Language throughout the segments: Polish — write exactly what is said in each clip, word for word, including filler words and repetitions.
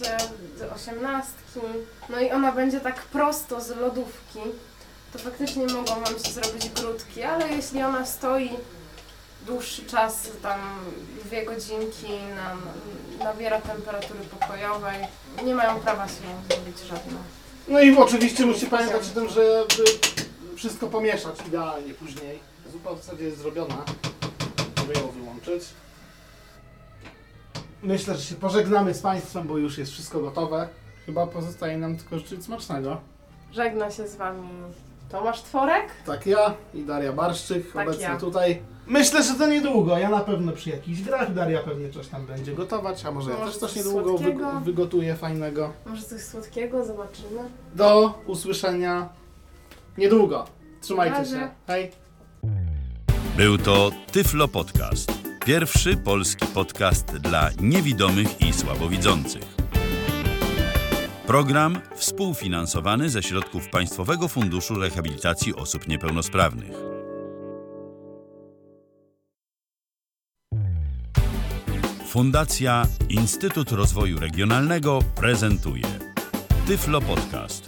się do osiemnastki, no i ona będzie tak prosto z lodówki, to faktycznie mogą wam się zrobić grudki, ale jeśli ona stoi dłuższy czas, tam dwie godzinki, na, nabiera temperatury pokojowej, nie mają prawa się zrobić żadne. No i oczywiście musicie pamiętać o tym, żeby wszystko pomieszać idealnie później. Zupa w zasadzie jest zrobiona, żeby ją wyłączyć. Myślę, że się pożegnamy z Państwem, bo już jest wszystko gotowe. Chyba pozostaje nam tylko życzyć smacznego. Żegna się z wami Tomasz Tworek. Tak ja i Daria Barszczyk, tak obecnie ja. tutaj. Myślę, że to niedługo. Ja na pewno przy jakichś grach, Daria pewnie coś tam będzie gotować, a może, może ja też coś niedługo wy, wygotuję fajnego. Może coś słodkiego, zobaczymy. Do usłyszenia niedługo. Trzymajcie się. Hej. Był to Tyflo Podcast. Pierwszy polski podcast dla niewidomych i słabowidzących. Program współfinansowany ze środków Państwowego Funduszu Rehabilitacji Osób Niepełnosprawnych. Fundacja Instytut Rozwoju Regionalnego prezentuje Tyflo Podcast.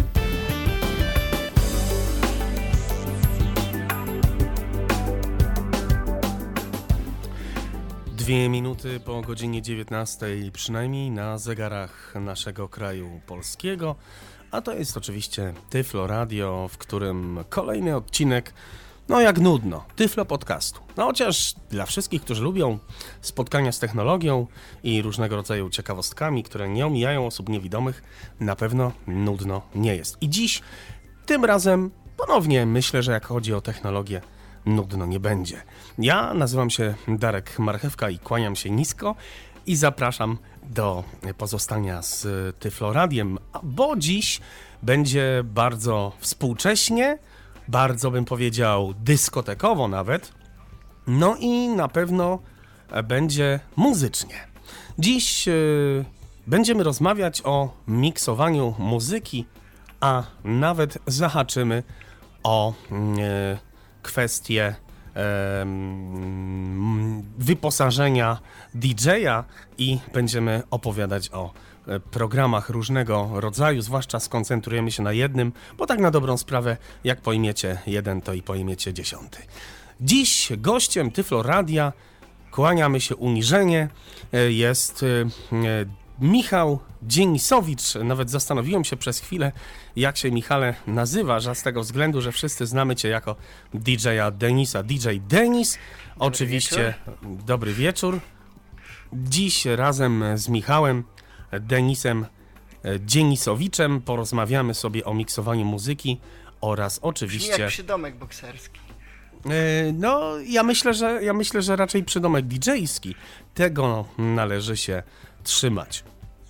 Dwie minuty po godzinie dziewiętnastej, przynajmniej na zegarach naszego kraju polskiego, a to jest oczywiście Tyflo Radio, w którym kolejny odcinek, no jak nudno, Tyflo Podcastu. No chociaż dla wszystkich, którzy lubią spotkania z technologią i różnego rodzaju ciekawostkami, które nie omijają osób niewidomych, na pewno nudno nie jest. I dziś, tym razem ponownie myślę, że jak chodzi o technologię, nudno nie będzie. Ja nazywam się Darek Marchewka i kłaniam się nisko i zapraszam do pozostania z Tyflo Radiem, bo dziś będzie bardzo współcześnie, bardzo bym powiedział dyskotekowo nawet, no i na pewno będzie muzycznie. Dziś yy, będziemy rozmawiać o miksowaniu muzyki, a nawet zahaczymy o yy, kwestię e, wyposażenia D J-a i będziemy opowiadać o e, programach różnego rodzaju, zwłaszcza skoncentrujemy się na jednym, bo tak na dobrą sprawę, jak pojmiecie jeden, to i pojmiecie dziesiąty. Dziś gościem Tyflo Radia, kłaniamy się uniżenie, e, jest e, Michał Dzienisowicz. Nawet zastanowiłem się przez chwilę, jak się, Michale, nazywasz, a z tego względu, że wszyscy znamy cię jako D J-a Denisa. D J Denis, dobry oczywiście wieczór. Dobry wieczór. Dziś razem z Michałem Denisem Dzienisowiczem porozmawiamy sobie o miksowaniu muzyki oraz oczywiście... Brzmi jak przydomek bokserski. No, ja myślę, że, ja myślę, że raczej przydomek D J-ski. Tego należy się trzymać.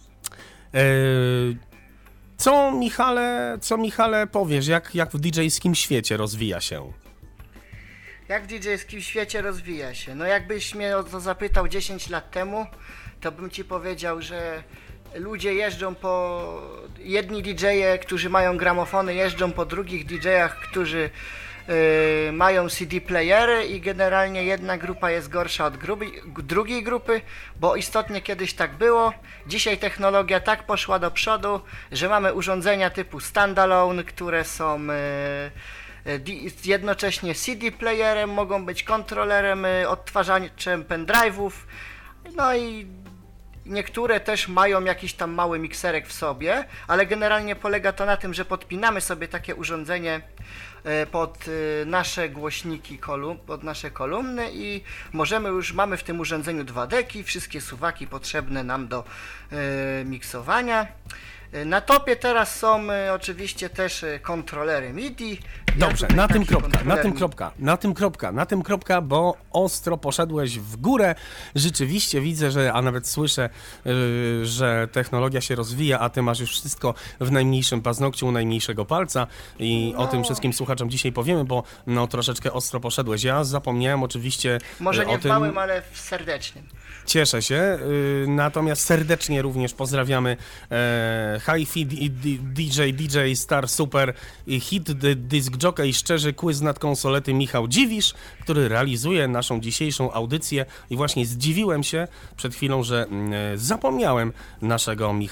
Co, Michale, co Michale powiesz, jak, jak w D J-skim świecie rozwija się? Jak w D J-skim świecie rozwija się? No jakbyś mnie o to zapytał dziesięć lat temu, to bym ci powiedział, że ludzie jeżdżą po... Jedni D J-e, którzy mają gramofony, jeżdżą po drugich D J-ach, którzy Yy, mają C D playery i generalnie jedna grupa jest gorsza od grubi, drugiej grupy, bo istotnie kiedyś tak było. Dzisiaj technologia tak poszła do przodu, że mamy urządzenia typu standalone, które są yy, jednocześnie C D playerem, mogą być kontrolerem, yy, odtwarzaczem pendrive'ów, no i niektóre też mają jakiś tam mały mikserek w sobie, ale generalnie polega to na tym, że podpinamy sobie takie urządzenie pod nasze głośniki, kolum, pod nasze kolumny i możemy już, mamy w tym urządzeniu dwa deki, wszystkie suwaki potrzebne nam do e, miksowania. Na topie teraz są e, oczywiście też kontrolery M I D I. Dobrze, ja na tym kropka, na tym kropka, na tym kropka, na tym kropka, bo ostro poszedłeś w górę. Rzeczywiście widzę, że, a nawet słyszę, yy, że technologia się rozwija, a ty masz już wszystko w najmniejszym paznokciu, u najmniejszego palca i no. O tym wszystkim słuchaczom dzisiaj powiemy, bo no troszeczkę ostro poszedłeś. Ja zapomniałem oczywiście Może nie o w tym... małym, ale w serdecznym. Cieszę się, yy, natomiast serdecznie również pozdrawiamy e, Hi-Fi D J, D J Star Super i Hit Disc Jockey, szczerzy quiz nad konsolety Michał Dziwisz, który realizuje naszą dzisiejszą audycję i właśnie zdziwiłem się przed chwilą, że e, zapomniałem naszego